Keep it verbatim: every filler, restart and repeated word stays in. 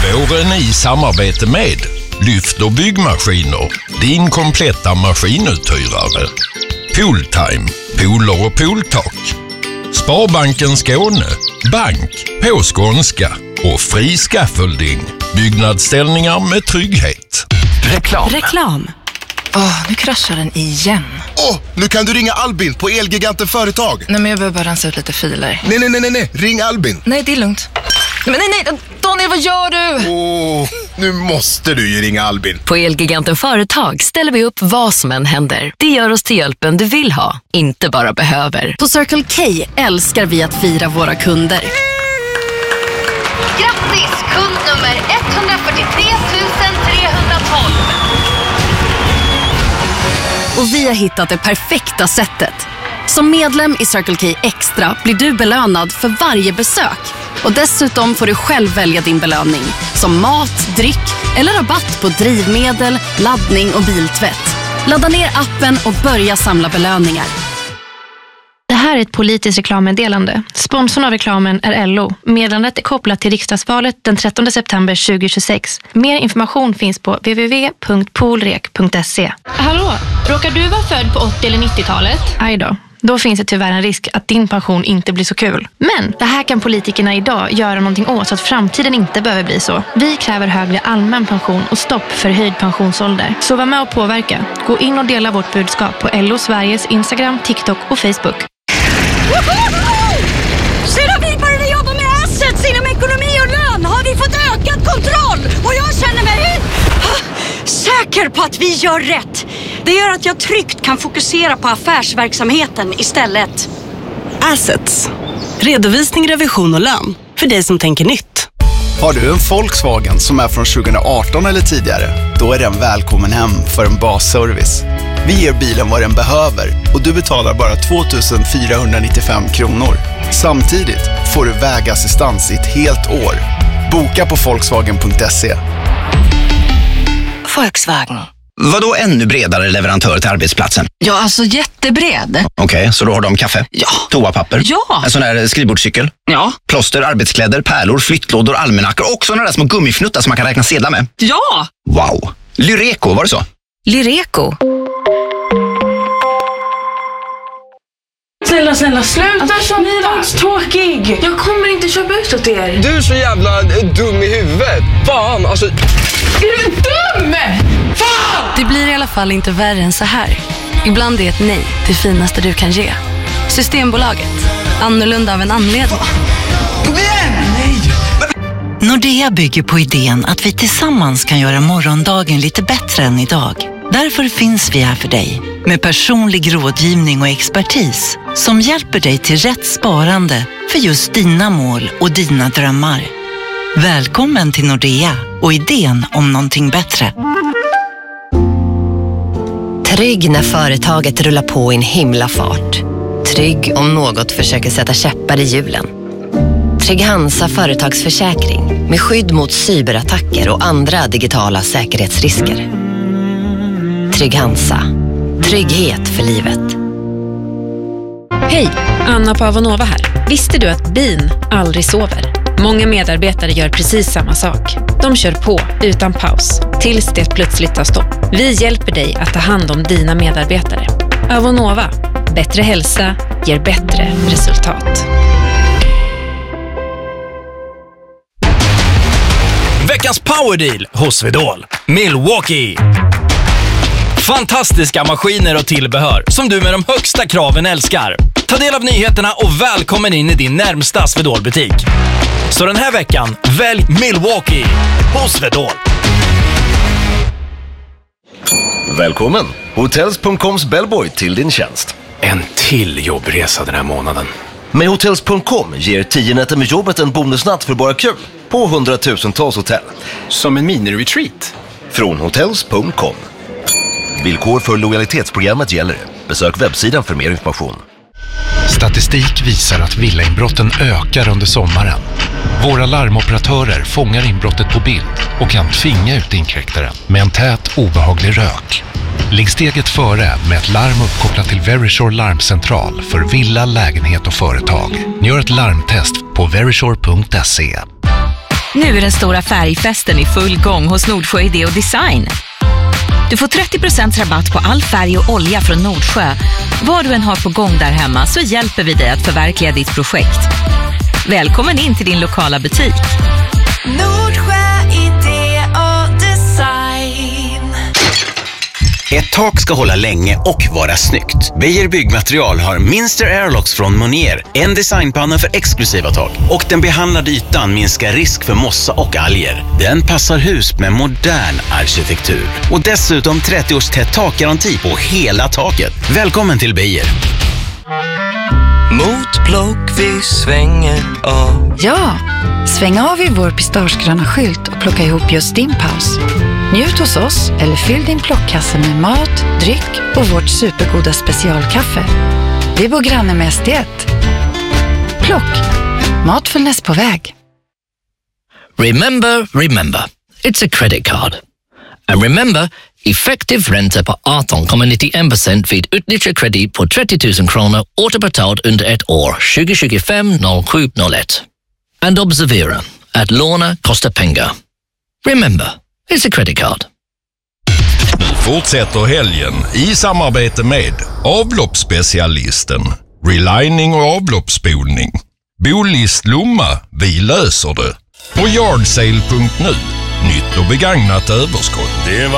Våren i samarbete med Lyft och byggmaskiner, din kompletta maskinuthyrare. Pooltime, pooler och pooltak. Sparbanken Skåne, bank på skånska. Och Fri Scaffolding, byggnadsställningar med trygghet. Reklam. Reklam. Åh, oh, nu kraschar den igen. Åh, oh, nu kan du ringa Albin på Elgiganten Företag. Nej, men jag behöver bara rensa ut lite filer. Nej, nej, nej, nej, ring Albin. Nej, det är lugnt. Men nej, nej, Daniel, vad gör du? Åh, oh, nu måste du ju ringa Albin. På Elgiganten Företag ställer vi upp vad som än händer. Det gör oss till hjälpen du vill ha, inte bara behöver. På Circle K älskar vi att fira våra kunder. Grattis, kund nummer ett fyrtiotre tusen trehundratolv. Och vi har hittat det perfekta sättet. Som medlem i Circle K Extra blir du belönad för varje besök. Och dessutom får du själv välja din belöning. Som mat, dryck eller rabatt på drivmedel, laddning och biltvätt. Ladda ner appen och börja samla belöningar. Det här är ett politiskt reklammeddelande. Sponsorn av reklamen är L O. Meddelandet är kopplat till riksdagsvalet den trettonde september tjugohundratjugosex. Mer information finns på w w w punkt polrek punkt se. Hallå, råkar du vara född på åttio- eller nittiotalet? Aj då. Då finns det tyvärr en risk att din pension inte blir så kul. Men det här kan politikerna idag göra någonting åt så att framtiden inte behöver bli så. Vi kräver högre allmän pension och stopp för höjd pensionsålder. Så var med och påverka. Gå in och dela vårt budskap på L O Sveriges Instagram, TikTok och Facebook. Sedan vi började jobba med assets inom ekonomi och lön har vi fått ökad kontroll. Och jag känner mig säker på att vi gör rätt. Det gör att jag tryggt kan fokusera på affärsverksamheten istället. Assets. Redovisning, revision och lön. För dig som tänker nytt. Har du en Volkswagen som är från tjugoarton eller tidigare? Då är den välkommen hem för en basservice. Vi ger bilen vad den behöver och du betalar bara två tusen fyrahundranittiofem kronor. Samtidigt får du vägassistans i ett helt år. Boka på volkswagen punkt se. Volkswagen. Vadå ännu bredare leverantör till arbetsplatsen? Ja, alltså jättebred. Okej, okay, så då har de kaffe? Ja. Toapapper? Ja. En sån här skrivbordscykel? Ja. Plåster, arbetskläder, pärlor, flyttlådor, almanackor och såna där små gummifnuttar som man kan räkna sedlar med? Ja. Wow. Lyreco, var det så? Lyreco. Snälla, snälla, sluta alltså, som tråkig. Jag kommer inte köpa ut åt er. Du är så jävla dum i huvudet. Fan, alltså... Är du dum? Fan! Det blir i alla fall inte värre än så här. Ibland är ett nej det finaste du kan ge. Systembolaget. Annorlunda av en anledning. Kom igen! Nej! Nordea bygger på idén att vi tillsammans kan göra morgondagen lite bättre än idag. Därför finns vi här för dig. Med personlig rådgivning och expertis som hjälper dig till rätt sparande för just dina mål och dina drömmar. Välkommen till Nordea och idén om någonting bättre. Trygg när företaget rullar på i en himla fart. Trygg om något försöker sätta käppar i hjulen. Trygg Hansa Företagsförsäkring med skydd mot cyberattacker och andra digitala säkerhetsrisker. Trygg Hansa. Trygghet för livet. Hej, Anna på Avonova här. Visste du att bin aldrig sover? Många medarbetare gör precis samma sak. De kör på utan paus, tills det plötsligt tar stopp. Vi hjälper dig att ta hand om dina medarbetare. Avonova. Bättre hälsa ger bättre resultat. Veckans powerdeal hos Swedol. Milwaukee. Fantastiska maskiner och tillbehör som du med de högsta kraven älskar. Ta del av nyheterna och välkommen in i din närmsta Swedol-butik. Så den här veckan, välj Milwaukee hos Swedol. Välkommen! Hotels punkt coms bellboy till din tjänst. En till jobbresa den här månaden. Med Hotels punkt com ger tio nätter med jobbet en bonusnatt för bara kul på hundratusentals hotell. Som en mini-retreat. Från Hotels punkt com. Villkor för lojalitetsprogrammet gäller. Besök webbsidan för mer information. Statistik visar att villainbrotten ökar under sommaren. Våra larmoperatörer fångar inbrottet på bild och kan tvinga ut inkräktaren med en tät, obehaglig rök. Ligg steget före med ett larm uppkopplat till Verisure larmcentral för villa, lägenhet och företag. Gör ett larmtest på verisure punkt se. Nu är den stora färgfesten i full gång hos Nordsjö Idé och Design. Du får trettio procent rabatt på all färg och olja från Nordsjö. Vad du än har på gång där hemma så hjälper vi dig att förverkliga ditt projekt. Välkommen in till din lokala butik. Nordsjö Idé och Design. Ett tak ska hålla länge och vara snyggt. Beijer Byggmaterial har Minster Airlocks från Monier, en designpanna för exklusiva tak. Och den behandlade ytan minskar risk för mossa och alger. Den passar hus med modern arkitektur. Och dessutom trettio års tätt takgaranti på hela taket. Välkommen till Beijer. Mot plock vi svänger av. Ja, sväng av i vår pistagegröna skylt och plocka ihop just din paus. Njut hos oss eller fyll din plockkasse med mat, dryck och vårt supergoda specialkaffe. Vi bor granne med estet. Plock, matfullnäs på väg. Remember, remember, it's a credit card. And remember, effektiv ränta på arton komma nittiofem procent vid utnyttjad kredit på trettio tusen kronor återbetalt under ett år tjugo tjugofem noll sju noll ett. And observera att låna kostar pengar. Remember, it's a credit card. Nu fortsätter helgen i samarbete med avloppsspecialisten, relining och avloppsspolning. Bolist Lomma, vi löser det. Och yardsale punkt nu, nytt och begagnat överskott. Det var